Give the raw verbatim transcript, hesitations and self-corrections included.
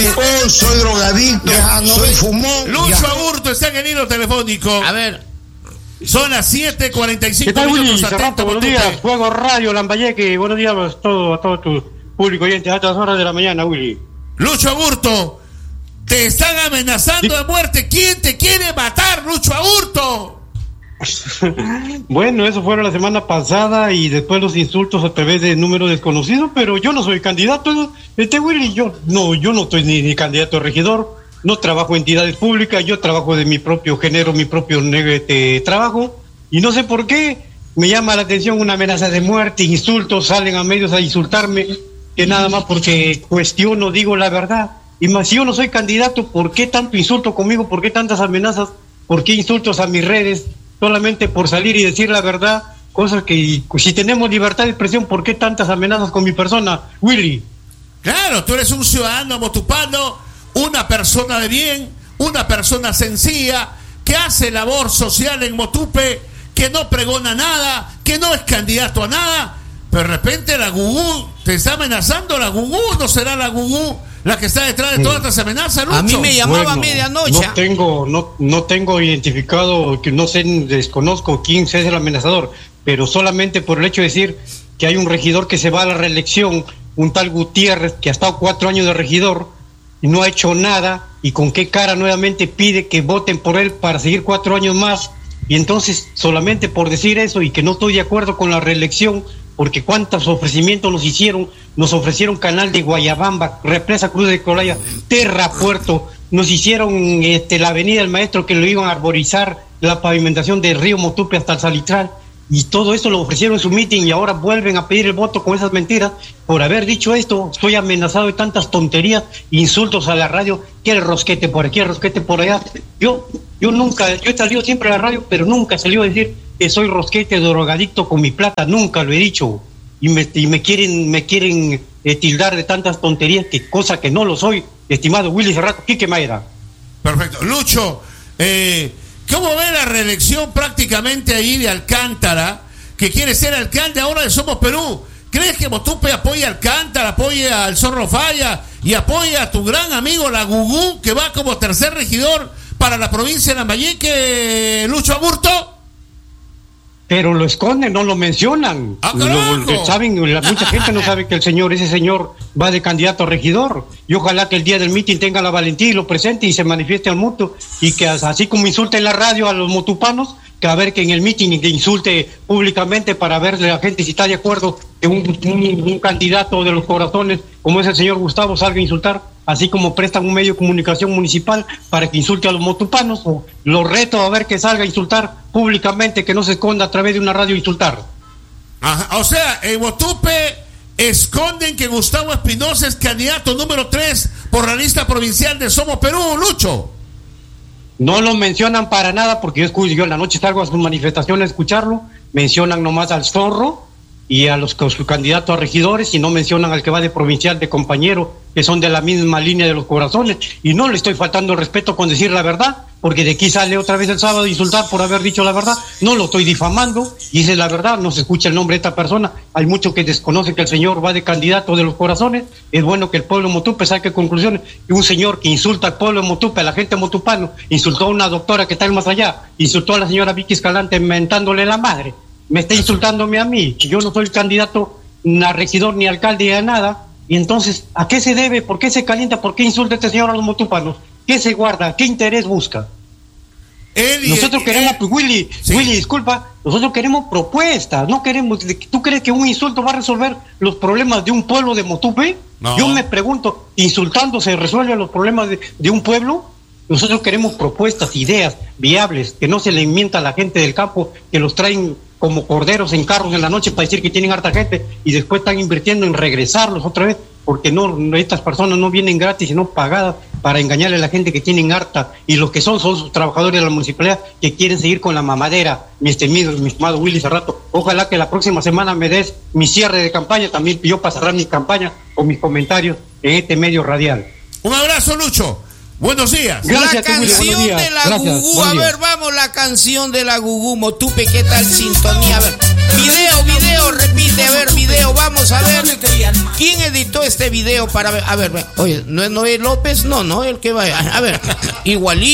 maricón, soy drogadicto, ya, no soy ve. fumón. Lucho Aburto está en el hilo telefónico. A ver. Son las siete cuarenta y cinco ¿Qué tal, minutos. Willy? Atento, buenos días, Fuego Radio, Lambayeque. Buenos días a todo, a todo tu público oyente a estas horas de la mañana, Willy. Lucho Aburto, te están amenazando de muerte. ¿Quién te quiere matar, Lucho Aburto? Bueno, eso fue la semana pasada y después los insultos a través de números desconocidos, pero yo no soy candidato. Este Willy, yo no, yo no estoy ni, ni candidato a regidor, no trabajo en entidades públicas, yo trabajo de mi propio género, mi propio este, trabajo, y no sé por qué me llama la atención una amenaza de muerte, insultos, salen a medios a insultarme, que nada más porque cuestiono, digo la verdad. Y más, si yo no soy candidato, ¿por qué tanto insulto conmigo? ¿Por qué tantas amenazas? ¿Por qué insultos a mis redes? Solamente por salir y decir la verdad, cosas que si tenemos libertad de expresión, ¿por qué tantas amenazas con mi persona, Willy? Claro, tú eres un ciudadano motupano, una persona de bien, una persona sencilla, que hace labor social en Motupe, que no pregona nada, que no es candidato a nada, pero de repente la Gugú te está amenazando. La Gugú no será la Gugú la que está detrás de todas estas amenazas, Lucho. A mí me llamaba bueno, a medianoche. No tengo, no, no tengo identificado, que no sé, desconozco quién es el amenazador, pero solamente por el hecho de decir que hay un regidor que se va a la reelección, un tal Gutiérrez, que ha estado cuatro años de regidor y no ha hecho nada, y con qué cara nuevamente pide que voten por él para seguir cuatro años más, y entonces solamente por decir eso y que no estoy de acuerdo con la reelección, porque cuántos ofrecimientos nos hicieron, nos ofrecieron canal de Guayabamba, represa Cruz de Colaya, Terrapuerto, nos hicieron este, la avenida del Maestro que lo iban a arborizar, la pavimentación del río Motupe hasta el Salitral, y todo eso lo ofrecieron en su meeting y ahora vuelven a pedir el voto con esas mentiras. Por haber dicho esto, estoy amenazado de tantas tonterías, insultos a la radio, que el rosquete por aquí, el rosquete por allá. Yo, yo nunca, yo he salido siempre a la radio, pero nunca salió a decir que soy rosquete drogadicto con mi plata, nunca lo he dicho. Y me, y me quieren, me quieren eh, tildar de tantas tonterías, que cosa que no lo soy, estimado Willy Cerrato, Quique Mayra. Perfecto. Lucho, eh, ¿cómo ve la reelección prácticamente ahí de Alcántara, que quiere ser alcalde ahora de Somos Perú? ¿Crees que Motupe apoya a Alcántara, apoya al Zorro Falla y apoya a tu gran amigo la Gugú, que va como tercer regidor para la provincia de Lambayeque, Lucho Aburto? Pero lo esconden, no lo mencionan. ¡Ah, lo, saben, la, mucha gente no sabe que el señor, ese señor, va de candidato a regidor. Y ojalá que el día del mitin tenga la valentía y lo presente y se manifieste al mutuo. Y que así como insulte en la radio a los motupanos, que a ver que en el mitin que insulte públicamente para verle a la gente si está de acuerdo que un, un, un candidato de los corazones, como es el señor Gustavo, salga a insultar, así como prestan un medio de comunicación municipal para que insulte a los motupanos. O lo reto a ver que salga a insultar públicamente, que no se esconda a través de una radio a insultar. Ajá, o sea, en Motupe esconden que Gustavo Espinosa es candidato número tres por la lista provincial de Somos Perú, Lucho. No lo mencionan para nada, porque yo escucho, yo en la noche salgo a sus manifestaciones a escucharlo, mencionan nomás al Zorro y a los, los candidatos a regidores, y no mencionan al que va de provincial de compañero, que son de la misma línea de los corazones, y no le estoy faltando el respeto con decir la verdad, porque de aquí sale otra vez el sábado a insultar por haber dicho la verdad. No lo estoy difamando, dice la verdad, no se escucha el nombre de esta persona. Hay mucho que desconoce que el señor va de candidato de los corazones. Es bueno que el pueblo de Motupe saque conclusiones. Y un señor que insulta al pueblo de Motupe, a la gente motupano, insultó a una doctora que está más allá, insultó a la señora Vicky Escalante mentándole la madre, me está insultándome a mí, que yo no soy candidato a regidor ni alcalde ni a nada. Y entonces, ¿a qué se debe? ¿Por qué se calienta? ¿Por qué insulta este señor a los motupanos? ¿Qué se guarda? ¿Qué interés busca? Él, nosotros él, queremos, él, Willy, sí. Willy, disculpa, nosotros queremos propuestas, no queremos. ¿Tú crees que un insulto va a resolver los problemas de un pueblo de Motupe? No. Yo me pregunto, ¿insultando se resuelven los problemas de, de un pueblo? Nosotros queremos propuestas, ideas viables, que no se le mienta a la gente del campo, que los traen como corderos en carros en la noche para decir que tienen harta gente y después están invirtiendo en regresarlos otra vez, porque no, estas personas no vienen gratis, sino pagadas para engañarle a la gente que tienen harta, y los que son son sus trabajadores de la municipalidad que quieren seguir con la mamadera. Mi estimado, mi estimado Willy Cerrato, ojalá que la próxima semana me des mi cierre de campaña, también yo para cerrar mi campaña con mis comentarios en este medio radial. Un abrazo, Lucho. Buenos días. Gracias, la canción días. de la Gracias. Gugú. A ver, vamos, la canción de la Gugú. Motupe, ¿qué tal sintonía? A ver, video, video. video, repite, a ver, video, vamos a ver. ¿Quién editó este video para ver? A ver, oye, ¿no es Noel López? No, no, el que va, a ver, igualito.